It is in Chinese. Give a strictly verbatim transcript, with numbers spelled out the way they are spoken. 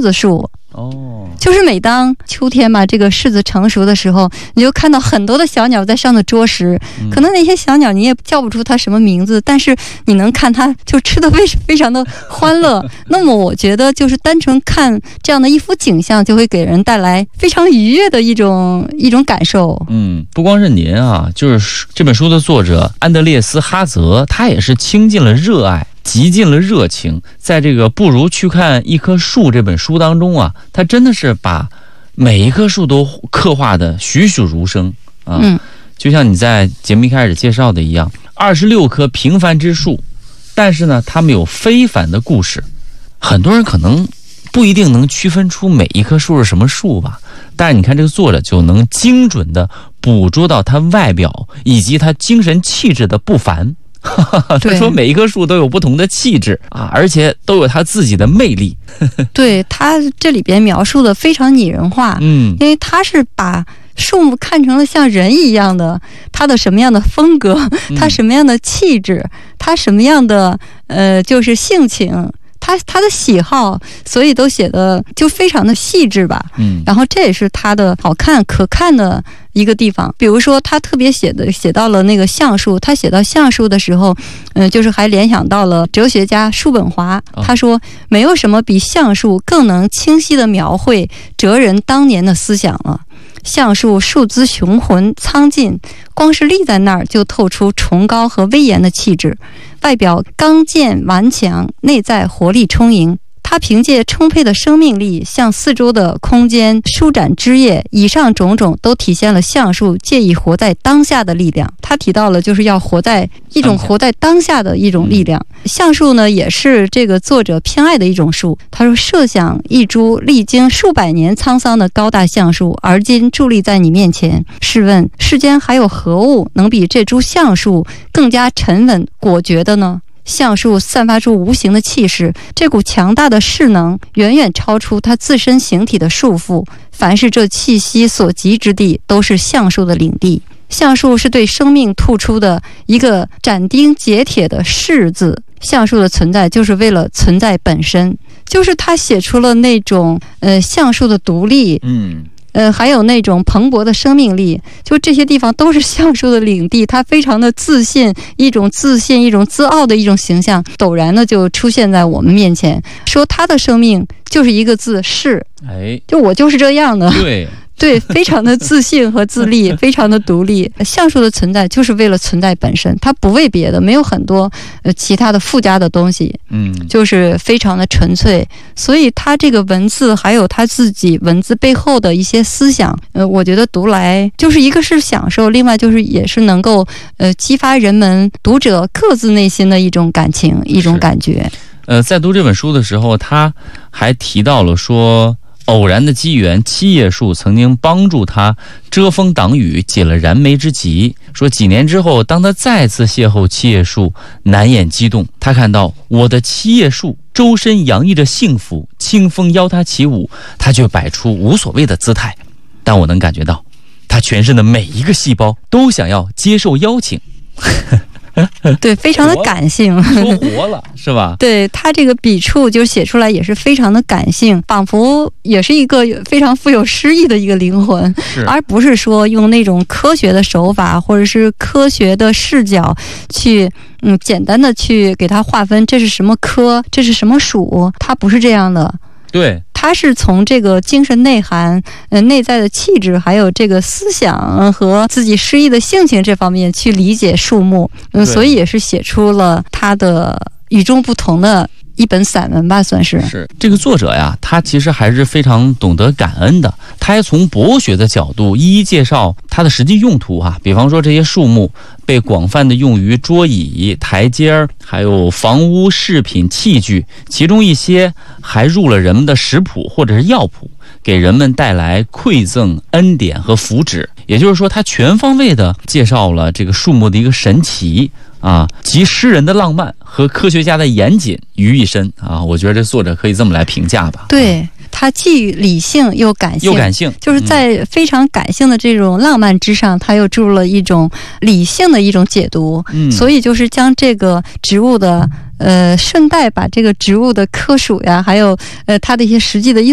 子树。 哦， 就是每当秋天嘛，这个柿子成熟的时候，你就看到很多的小鸟在上头啄食， 嗯、 可能那些小鸟你也叫不出它什么名字，但是你能看它就吃得非非常的欢乐。那么我觉得就是单纯看这样的一幅景象，就会给人带来非常愉悦的一种一种感受。 嗯，不光是您啊，就是这本书的作者安德烈斯·哈泽，他也是倾尽了热爱，极尽了热情，在这个不如去看一棵树这本书当中啊，他真的是把每一棵树都刻画的栩栩如生啊。 嗯， 就像你在节目一开始介绍的一样，二十六棵平凡之树，但是呢，它们有非凡的故事。很多人可能不一定能区分出每一棵树是什么树吧，但是你看这个作者就能精准的捕捉到它外表以及它精神气质的不凡。他说每一棵树都有不同的气质啊，而且都有它自己的魅力。 对，他这里边描述的非常拟人化， 嗯， 因为他是把树木看成了像人一样的，它的什么样的风格，它什么样的气质，它什么样的呃就是性情，他他的喜好，所以都写的就非常的细致吧。 嗯， 然后这也是他的好看可看的一个地方。比如说他特别写的写到了那个橡树，他写到橡树的时候，嗯、呃，就是还联想到了哲学家叔本华。他说没有什么比橡树更能清晰地描绘哲人当年的思想了。橡树树姿雄浑苍劲，光是立在那儿就透出崇高和威严的气质，外表刚健顽强，内在活力充盈。它凭借充沛的生命力向四周的空间舒展枝叶，以上种种都体现了橡树介意活在当下的力量。他提到了就是要活在一种活在当下的一种力量。橡树呢也是这个作者偏爱的一种树。他说，设想一株历经数百年沧桑的高大橡树，而今伫立在你面前，试问世间还有何物能比这株橡树更加沉稳果决的呢？橡树散发出无形的气势，这股强大的势能远远超出它自身形体的束缚，凡是这气息所及之地，都是橡树的领地。橡树是对生命吐出的一个斩钉截铁的誓字，橡树的存在就是为了存在本身，就是他写出了那种呃橡树的独立， 嗯。 呃，还有那种蓬勃的生命力，就这些地方都是橡树的领地。他非常的自信，一种自信，一种自傲的一种形象，陡然的就出现在我们面前，说他的生命就是一个字，是。 哎， 就我就是这样的。 对。 对，非常的自信和自立，非常的独立。橡树的存在就是为了存在本身，它不为别的，没有很多呃其他的附加的东西， 嗯， 就是非常的纯粹。所以它这个文字还有它自己文字背后的一些思想，呃，我觉得读来就是一个是享受，另外就是也是能够呃激发人们读者各自内心的一种感情，一种感觉。 呃，在读这本书的时候，他还提到了说，偶然的机缘，七叶树曾经帮助他遮风挡雨，解了燃眉之急。说几年之后，当他再次邂逅七叶树，难掩激动。他看到我的七叶树周身洋溢着幸福，清风邀他起舞，他却摆出无所谓的姿态。但我能感觉到，他全身的每一个细胞都想要接受邀请。 对，非常的感性， 说活了是吧？ 对，他这个笔触就写出来也是非常的感性，仿佛也是一个非常富有诗意的一个灵魂，而不是说用那种科学的手法或者是科学的视角去嗯简单的去给它划分，这是什么科，这是什么属，它不是这样的。 对， 他是从这个精神内涵、呃内在的气质，还有这个思想和自己诗意的性情这方面去理解树木，嗯，所以也是写出了他的与众不同的一本散文吧，算是。 是这个作者呀，他其实还是非常懂得感恩的。他还从博学的角度一一介绍它的实际用途啊，比方说这些树木被广泛的用于桌椅、台阶，还有房屋饰品器具，其中一些还入了人们的食谱或者是药谱，给人们带来馈赠、恩典和福祉。也就是说，他全方位的介绍了这个树木的一个神奇啊，集诗人的浪漫和科学家的严谨于一身啊！我觉得这作者可以这么来评价吧。 对，他既理性又感性， 又感性， 就是在非常感性的这种浪漫之上，他又注入了一种理性的一种解读。嗯，所以就是将这个植物的呃，顺带把这个植物的科属呀，还有呃它的一些实际的应